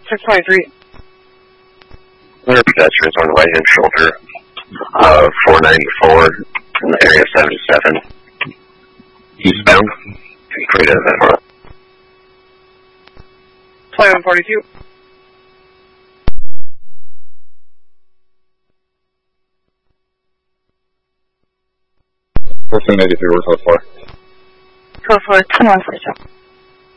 623. There are pedestrians on the right-hand shoulder of 494 in the area 77. Eastbound. Free to that. 2142. 1483, where's code 4? Code 4, 2142.